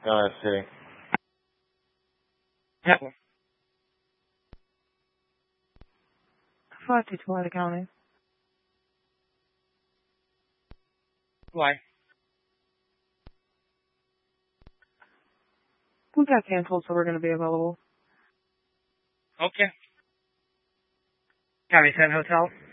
Let's see. Yep. Fuck Deepwater County. Why? We got canceled, so we're going to be available. Okay. County San Hotel?